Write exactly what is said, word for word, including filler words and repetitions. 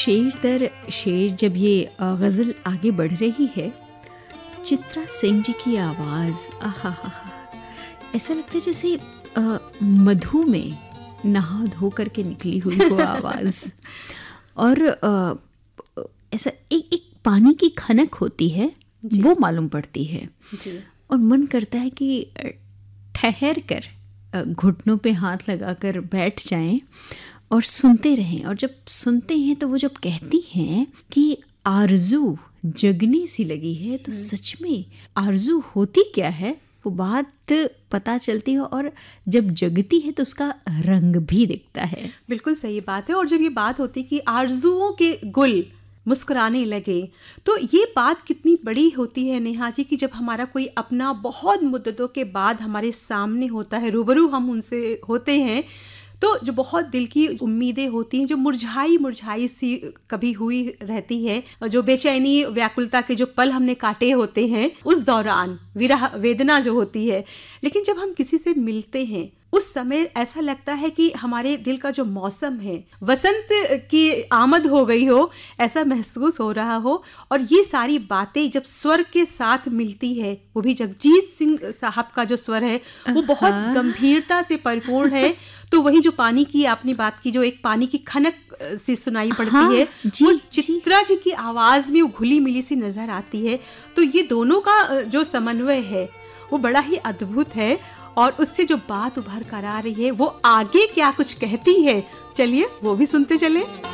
शेर दर शेर जब ये अ, गज़ल आगे बढ़ रही है, चित्रा सिंह जी की आवाज़, आहा हा हा, ऐसा लगता है जैसे अ, मधु में नहा धो करके निकली हुई हो आवाज़। और अ, ऐसा एक एक पानी की खनक होती है, वो मालूम पड़ती है जी। और मन करता है कि अ, ठहर कर अ, घुटनों पे हाथ लगाकर बैठ जाएं और सुनते रहें। और जब सुनते हैं तो वो जब कहती हैं कि आरज़ू जगने सी लगी है, तो सच में आरज़ू होती क्या है वो बात पता चलती है, और जब जगती है तो उसका रंग भी दिखता है। बिल्कुल सही बात है। और जब ये बात होती कि आरजुओं के गुल मुस्कुराने लगे, तो ये बात कितनी बड़ी होती है नेहा जी कि जब हमारा कोई अपना बहुत मुद्दतों के बाद हमारे सामने होता है, रूबरू हम उनसे होते हैं, तो जो बहुत दिल की उम्मीदें होती हैं, जो मुरझाई मुरझाई सी कभी हुई रहती है, जो बेचैनी व्याकुलता के जो पल हमने काटे होते हैं, उस दौरान विरह वेदना जो होती है, लेकिन जब हम किसी से मिलते हैं उस समय ऐसा लगता है कि हमारे दिल का जो मौसम है, वसंत की आमद हो गई हो, ऐसा महसूस हो रहा हो। और ये सारी बातें जब स्वर के साथ मिलती है, वो भी जगजीत सिंह साहब का जो स्वर है वो बहुत गंभीरता से परिपूर्ण है। तो वही जो पानी की आपने बात की, जो एक पानी की खनक सी सुनाई पड़ती हाँ, है, जी, वो चित्रा जी की आवाज में वो घुली मिली सी नजर आती है। तो ये दोनों का जो समन्वय है वो बड़ा ही अद्भुत है। और उससे जो बात उभर कर आ रही है वो आगे क्या कुछ कहती है, चलिए वो भी सुनते चले।